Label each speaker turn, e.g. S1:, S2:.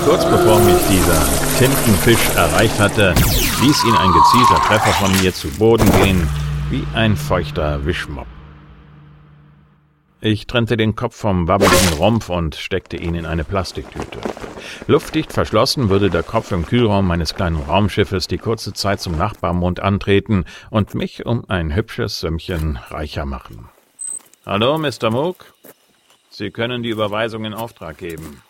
S1: Kurz bevor mich dieser Tintenfisch erreicht hatte, ließ ihn ein gezielter Treffer von mir zu Boden gehen, wie ein feuchter Wischmopp. Ich trennte den Kopf vom wabbeligen Rumpf und steckte ihn in eine Plastiktüte. Luftdicht verschlossen würde der Kopf im Kühlraum meines kleinen Raumschiffes die kurze Zeit zum Nachbarmond antreten und mich um ein hübsches Sümmchen reicher machen. »Hallo, Mr. Moog? Sie können die Überweisung in Auftrag geben.«